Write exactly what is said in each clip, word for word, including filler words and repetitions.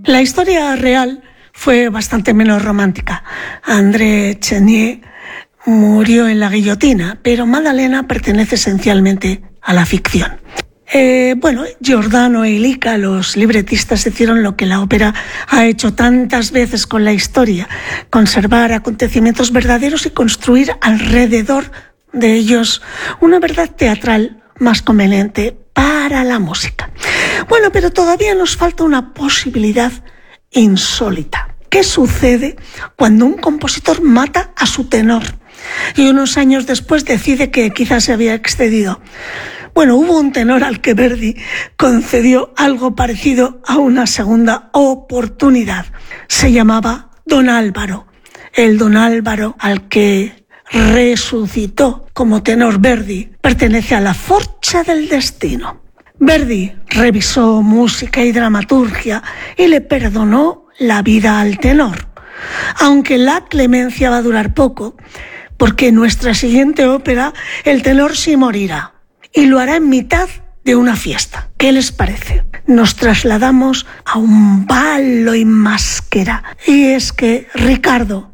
La historia real fue bastante menos romántica. André Chenier murió en la guillotina, pero Maddalena pertenece esencialmente a la ficción. Eh, bueno, Giordano y Lica, los libretistas, hicieron lo que la ópera ha hecho tantas veces con la historia: conservar acontecimientos verdaderos y construir alrededor de ellos una verdad teatral más conveniente para la música. Bueno, pero todavía nos falta una posibilidad insólita. ¿Qué sucede cuando un compositor mata a su tenor y unos años después decide que quizás se había excedido? Bueno, hubo un tenor al que Verdi concedió algo parecido a una segunda oportunidad. Se llamaba Don Álvaro. El Don Álvaro al que resucitó como tenor Verdi pertenece a la forcha del destino. Verdi revisó música y dramaturgia y le perdonó la vida al tenor, aunque la clemencia va a durar poco, porque en nuestra siguiente ópera el tenor sí morirá y lo hará en mitad de una fiesta. ¿Qué les parece? Nos trasladamos a un ballo in maschera, y es que Ricardo,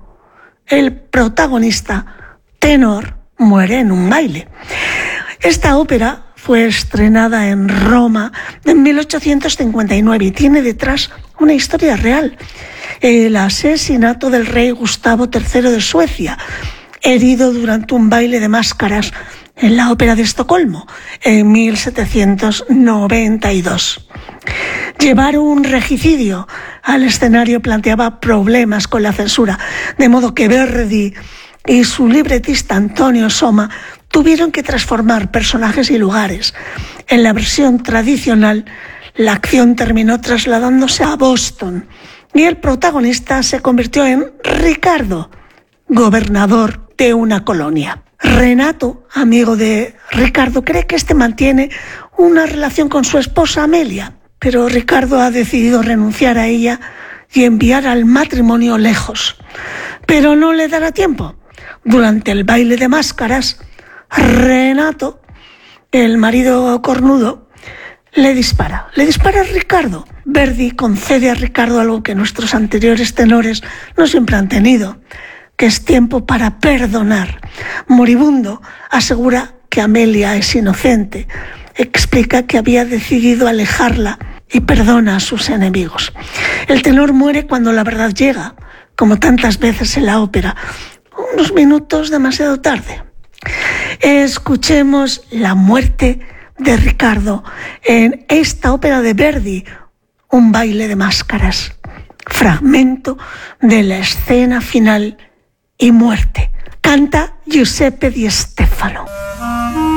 el protagonista tenor, muere en un baile. Esta ópera fue estrenada en Roma en mil ochocientos cincuenta y nueve y tiene detrás una historia real: el asesinato del rey Gustavo tercero de Suecia, herido durante un baile de máscaras en la ópera de Estocolmo en mil setecientos noventa y dos. Llevar un regicidio al escenario planteaba problemas con la censura, de modo que Verdi y su libretista Antonio Soma tuvieron que transformar personajes y lugares. En la versión tradicional, la acción terminó trasladándose a Boston y el protagonista se convirtió en Ricardo, gobernador de una colonia. Renato, amigo de Ricardo, cree que este mantiene una relación con su esposa Amelia, pero Ricardo ha decidido renunciar a ella y enviar al matrimonio lejos. Pero no le dará tiempo. Durante el baile de máscaras, Renato, el marido cornudo, le dispara. Le dispara a Ricardo. Verdi concede a Ricardo algo que nuestros anteriores tenores no siempre han tenido, que es tiempo para perdonar. Moribundo, asegura que Amelia es inocente. Explica que había decidido alejarla y perdona a sus enemigos. El tenor muere cuando la verdad llega, como tantas veces en la ópera, unos minutos demasiado tarde. Escuchemos la muerte de Ricardo en esta ópera de Verdi, Un baile de máscaras, fragmento de la escena final y muerte. Canta Giuseppe Di Stefano.